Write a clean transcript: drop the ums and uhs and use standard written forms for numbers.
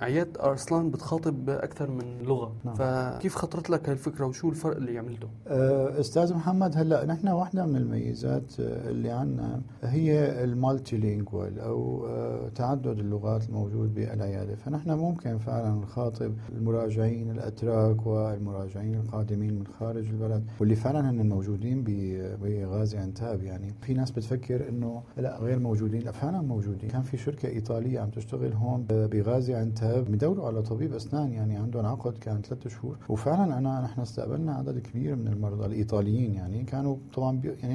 عيادة أرسلان بتخاطب أكثر من لغة. نعم. فكيف خطرت لك هالفكرة وشو الفرق اللي عملته؟ أستاذ محمد، هلأ نحن واحدة من الميزات اللي عنا هي المالتي لينجوال أو تعدد اللغات الموجود بالعيادة. فنحن ممكن فعلا نخاطب المراجعين الأتراك والمراجعين القادمين من خارج البلد واللي فعلا هن موجودين بغازي عنتاب. يعني في ناس بتفكر إنه لا غير موجودين، لا فعلا موجودين. كان في شركة إيطالية عم تشتغل هون بغازي عنتاب، بيدوروا على طبيب أسنان، يعني عندهم عقد كان 3 شهور، وفعلا نحن استقبلنا عدد كبير من المرضى الإيطاليين. يعني كانوا طبعا يعني